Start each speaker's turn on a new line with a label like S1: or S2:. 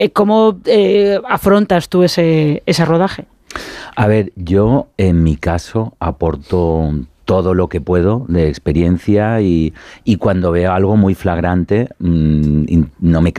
S1: ¿Cómo afrontas tú ese rodaje?
S2: A ver, yo en mi caso aporto todo lo que puedo de experiencia y cuando veo algo muy flagrante no me